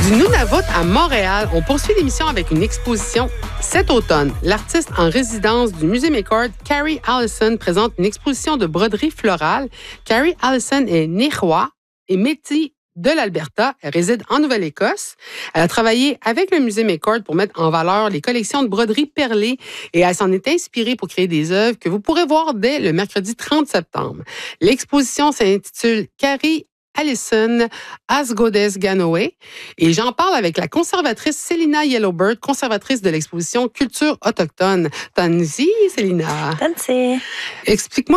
Du Nunavut à Montréal, on poursuit l'émission avec une exposition cet automne. L'artiste en résidence du Musée McCord, Carrie Allison, présente une exposition de broderie florale. Carrie Allison est Néerrois et métis de l'Alberta. Elle réside en Nouvelle-Écosse. Elle a travaillé avec le Musée McCord pour mettre en valeur les collections de broderie perlée et elle s'en est inspirée pour créer des œuvres que vous pourrez voir dès le mercredi 30 septembre. L'exposition s'intitule Carrie Allison Asgodes Ganoé. Et j'en parle avec la conservatrice Célina Yellowbird, conservatrice de l'exposition Culture autochtone. Tansi, Célina. Tansi. Explique-moi